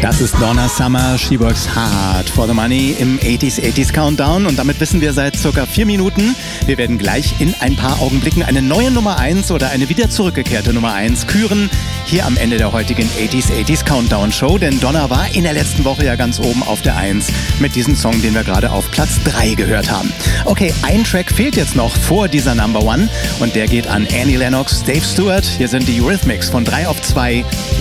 Das ist Donna Summer, She Works Hard for the Money im 80s Countdown. Und damit wissen wir seit circa 4 Minuten, wir werden gleich in ein paar Augenblicken eine neue Nummer 1 oder eine wieder zurückgekehrte Nummer 1 küren. Hier am Ende der heutigen 80s Countdown Show. Denn Donna war in der letzten Woche ja ganz oben auf der 1 mit diesem Song, den wir gerade auf Platz 3 gehört haben. Okay, ein Track fehlt jetzt noch vor dieser Number 1 und der geht an Annie Lennox, Dave Stewart. Hier sind die Eurythmics von 3 auf 2.